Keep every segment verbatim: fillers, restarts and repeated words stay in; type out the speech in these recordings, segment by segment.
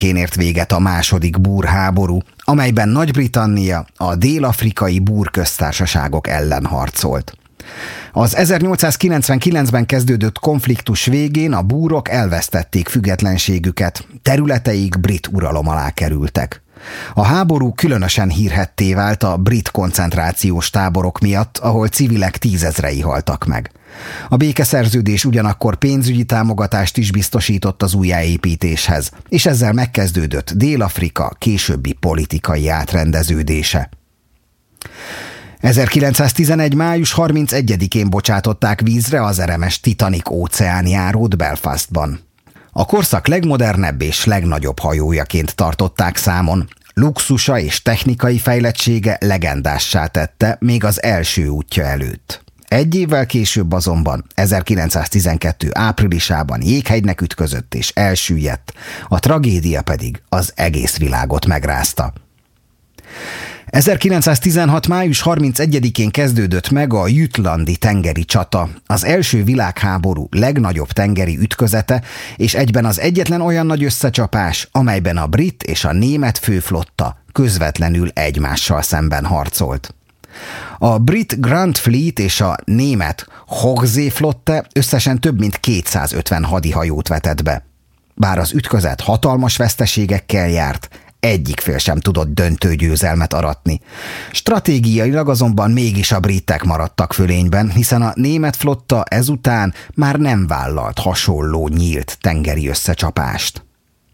Én ért véget a második búrháború, amelyben Nagy-Britannia a dél-afrikai búrköztársaságok ellen harcolt. Az ezernyolcszázkilencvenkilencben kezdődött konfliktus végén a búrok elvesztették függetlenségüket, területeik brit uralom alá kerültek. A háború különösen hírhedté vált a brit koncentrációs táborok miatt, ahol civilek tízezrei haltak meg. A békeszerződés ugyanakkor pénzügyi támogatást is biztosított az újjáépítéshez, és ezzel megkezdődött Dél-Afrika későbbi politikai átrendeződése. ezerkilencszáztizenegy. május harmincegyedikén bocsátották vízre az er em es Titanic óceánjárót Belfastban. A korszak legmodernebb és legnagyobb hajójaként tartották számon. Luxusa és technikai fejlettsége legendássá tette még az első útja előtt. Egy évvel később azonban, ezerkilencszáztizenkettő. áprilisában jéghegynek ütközött és elsüllyedt, a tragédia pedig az egész világot megrázta. ezerkilencszáztizenhat. május harmincegyedikén kezdődött meg a jutlandi tengeri csata, az első világháború legnagyobb tengeri ütközete, és egyben az egyetlen olyan nagy összecsapás, amelyben a brit és a német főflotta közvetlenül egymással szemben harcolt. A brit Grand Fleet és a német Hochseeflotte összesen több mint kétszázötven hadihajót vetett be. Bár az ütközet hatalmas veszteségekkel járt, egyik fél sem tudott döntő győzelmet aratni. Stratégiailag azonban mégis a britek maradtak fölényben, hiszen a német flotta ezután már nem vállalt hasonló nyílt tengeri összecsapást.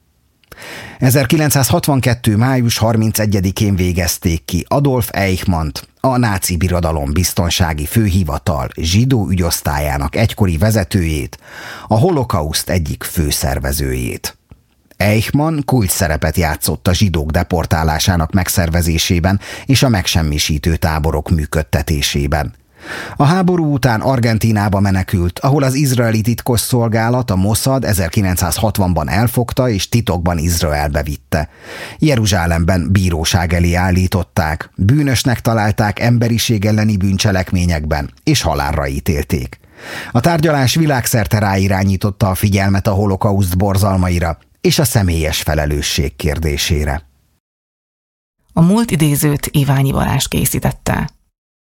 ezerkilencszázhatvankettő. május harmincegyedikén végezték ki Adolf Eichmann-t, a náci birodalom biztonsági főhivatal zsidó ügyosztályának egykori vezetőjét, a holokauszt egyik főszervezőjét. Eichmann kulcs szerepet játszott a zsidók deportálásának megszervezésében és a megsemmisítő táborok működtetésében. A háború után Argentínába menekült, ahol az izraeli titkosszolgálat, a Mossad ezerkilencszázhatvanban elfogta és titokban Izraelbe vitte. Jeruzsálemben bíróság elé állították, bűnösnek találták emberiség elleni bűncselekményekben, és halálra ítélték. A tárgyalás világszerte ráirányította a figyelmet a holokauszt borzalmaira és a személyes felelősség kérdésére. A múlt idézőt Iványi Balázs készítette.